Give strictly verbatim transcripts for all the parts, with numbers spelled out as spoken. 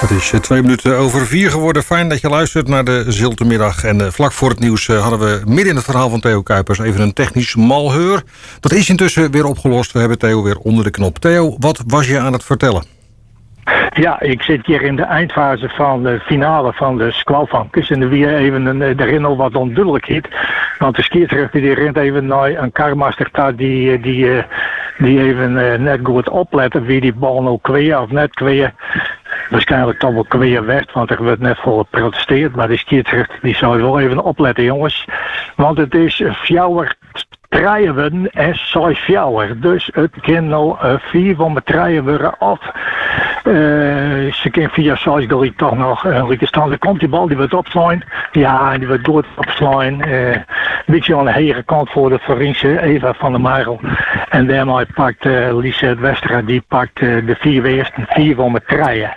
Het is twee minuten over vier geworden. Fijn dat je luistert naar de Ziltermiddag. En uh, vlak voor het nieuws uh, hadden we midden in het verhaal van Theo Kuipers even een technisch malheur. Dat is intussen weer opgelost. We hebben Theo weer onder de knop. Theo, wat was je aan het vertellen? Ja, ik zit hier in de eindfase van de finale van de squalvankers. En er weer even een, erin al wat onduidelijkheid. Want de skierterug die rent even naar een karmaster die, die, die even uh, net goed opletten wie die bal nou kweeën of net kweeën. Waarschijnlijk toch wel kweeën werd, want er wordt net voor geprotesteerd. Maar de skierterug die zou wel even opletten, jongens. Want het is fjouwer treien worden en zes fjouwer. Dus het kan nou uh, vier van mijn treien worden af. Uh, ze kan via zes goal toch nog een uh, stand. Dan komt die bal, die wordt opslaan. Ja, die wordt goed opslaan. Uh, een beetje aan de hege kant voor de Verense Eva van der Marel. En daarmee pakt uh, Lisette Westra, die pakt uh, de vier eerste vier van mijn treien.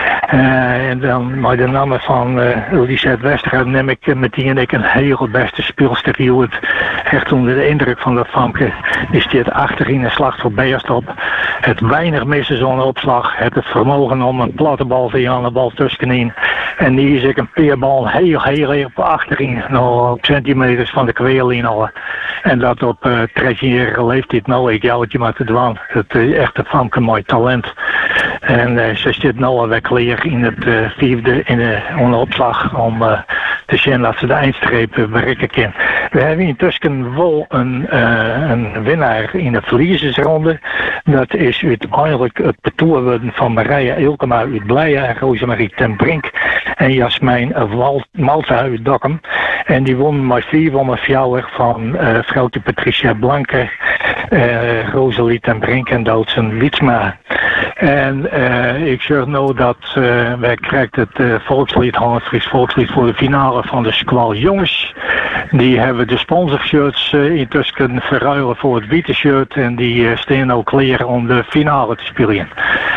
Uh, en dan met de naam van uh, Lisette Westra neem ik uh, met die en ik een heel beste speelster. Die het echt onder de indruk van de Famke is dit achterin een slag voor Beerstop. Het weinig missen zo'n opslag. Het het vermogen om een platte bal te aan de bal tussenin. En die is ik een peerbal heel heel heel op achterin. Nou op centimeters van de kweerlijn al. En dat op uh, dertien-jarige leeftijd. Nou ik jou het je maar te dwaan. Het is echt een Famke mooi talent. En uh, ze zit nou al weg leer in het uh, vierde in de onderopslag om uh, te zien dat ze de eindstreep uh, bereiken kan. We hebben intussen wel een, uh, een winnaar in de verliezersronde. Dat is uiteindelijk het betoeren van Marije Eelkema uit Blijen en Rosemarie ten Brink en Jasmijn Malta uit Dokkum. En die won met vier van mijn fjouwer van uh, vrouwtje Patricia Blanke, uh, Rosalie ten Brink en Doodsen Wietsma. En uh, ik zeg nou dat uh, wij krijgen het uh, volkslied, Hans-Fries volkslied voor de finale van de Squal Jongens. Die hebben de sponsorshirts uh, intussen kunnen verruilen voor het witte shirt. En die uh, staan ook klaar om de finale te spelen.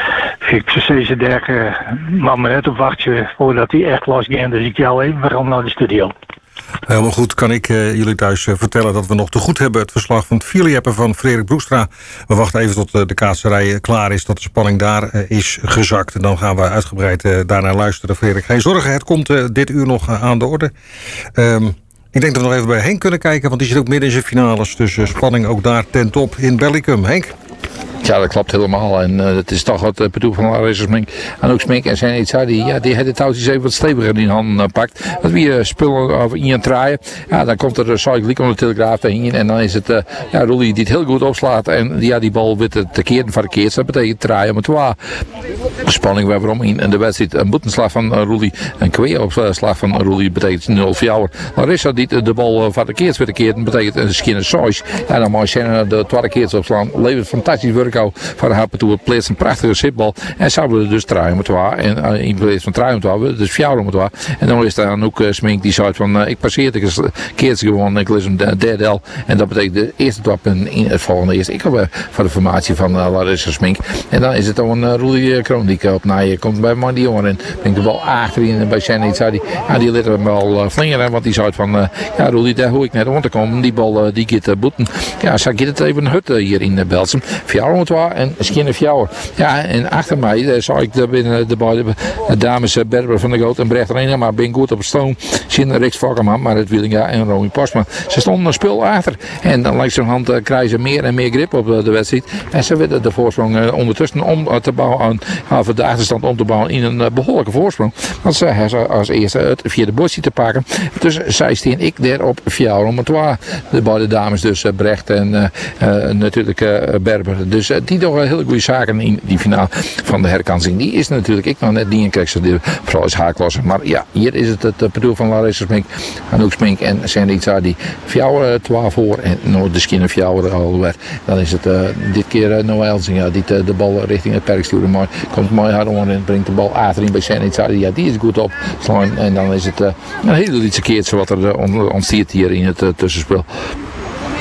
Ik zou ze daar uh, maar net op wachten voordat die echt losgaan. Dus ik jou even waarom naar de studio. Helemaal goed, kan ik uh, jullie thuis uh, vertellen dat we nog te goed hebben het verslag van het vierlieppen van Frederik Broekstra. We wachten even tot uh, de kaatserij klaar is, dat de spanning daar uh, is gezakt. En dan gaan we uitgebreid uh, daarnaar luisteren, Frederik. Geen zorgen, het komt uh, dit uur nog uh, aan de orde. Um, ik denk dat we nog even bij Henk kunnen kijken, want die zit ook midden in zijn finales. Dus uh, spanning ook daar ten top in Bellicum. Henk? Ja, dat klopt helemaal. En uh, het is toch wat uh, bedoel van Larissa Smink. En ook Smink en zijn iets die, ja, die de touwtjes even wat steviger in handen uh, pakt. Dat wie uh, spullen over in draaien. Ja, dan komt er uh, Cyclic om de Telegraaf heen. En dan is het uh, ja, Roelie die het heel goed opslaat. En ja, die bal weer te keren van de keert. Dat betekent draaien met waar. Spanning waarom in de wedstrijd. Een boetenslag van uh, Roelie. Een kweeopslag van Roelie betekent nul fjouwer. Larissa die de bal uh, van de keert weer te keren. Betekent een skinner size. Ja, dan moet je uh, de tweede keert opslaan. Levert fantastisch werk van Happen toe. Het plaatst een prachtige zitbal. En zouden we dus draaien met waar. En uh, in plaats van draaien met waar, dus fjouwen met waar. En dan is daar dan ook uh, Smink die zei van uh, ik passeer het, ik keert ze gewoon, ik lees een derde el. En dat betekent de eerste trap in, in het volgende eerste. Ik heb uh, van de formatie van uh, Larissa Smink. En dan is het dan een uh, Roelie Kroon die op naaien komt bij Mandy Jongen. En brengt de bal achterin bij Shannon. Die, ja, die liet hem wel uh, flingeren. Want die zei van uh, ja Roelie, daar hoor ik net rond te komen. Die bal uh, die gaat uh, boeten. Ja, ze gaat het even een hut uh, hier in uh, Belsum. Fjouwen met waar en skinner fjouwer. Ja, en achter mij daar zag ik de, binnen de, de, de dames uh, Berber van de Goot en Brecht Reiner. Maar ben goed op het stoom. Zien Riks Vakkerman, maar het Wielinga en Romy Postma. Ze stonden een spul achter. En dan langs hun hand uh, krijgen ze meer en meer grip op uh, de wedstrijd. En ze willen de voorsprong uh, ondertussen om uh, te bouwen. Uh, of de achterstand om te bouwen in een uh, behoorlijke voorsprong. Want ze hebben als eerste het vierde bosje te pakken. Dus zij steen ik daar op fjouwer om het waar. De beide dames dus uh, Brecht en uh, uh, natuurlijk uh, Berber. Dus uh, die toch hele goede zaken in die finale van de herkansing. Die is natuurlijk ik nog net niet in krijg ze de vooral is haaklossen. Maar ja, hier is het het bedoel van Larissa Smink, Anouk Smink en Sandy die fjouwer twaalf voor en nooit de skinner fjouwer al werd. Dan is het uh, dit keer uh, Noël Elzinga die uh, de bal richting het perk sturen. Maar komt mooi hard onder en brengt de bal achterin bij Sandy. Ja, die is goed op slaan en dan is het uh, een hele lietse keertje wat er uh, ontstiert hier in het uh, tussenspel.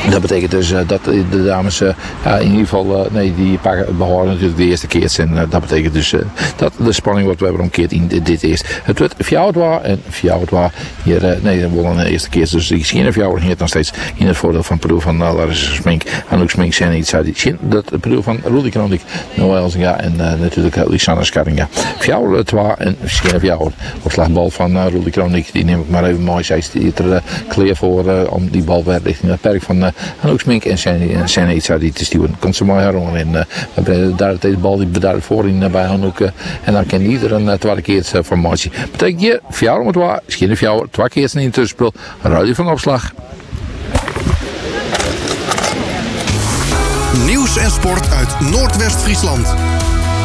Dat betekent dus uh, dat de dames uh, uh, in ieder geval, uh, nee, die pakken, behouden natuurlijk de eerste keer. En uh, dat betekent dus uh, dat de spanning wordt weer omkeerd in dit, dit eerst. Het wordt Fjouwdwa en Fjouwdwa hier, uh, nee, dat wordt een eerste keer. Dus die geen Fjouwdwa hier nog steeds in het voordeel van Peru van uh, Larissa Smink. En ook Smink zijn iets uit dat Peru van Rudy Kronik, Noël Elzinga en uh, natuurlijk uh, Lisanne Scharinga. Fjouwdwa en geen Fjouwdwa. Op slagbal van uh, Rudy Kronik, die neem ik maar even mooi. Zij is er uh, klaar voor uh, om die bal weer richting het perk van uh, en ook Smink en zijn iets uit die te stuwen. Komt ze mooi heron en uh, we brengen daar deze bal die bedaard voor in uh, bij Hanouk uh, en dan kan ieder een uh, tweede keer uh, formatie. Betekent hier vier met waar, misschien vier, twee keer in het tussenspel, Radio van Opslag. Nieuws en sport uit Noordwest-Friesland.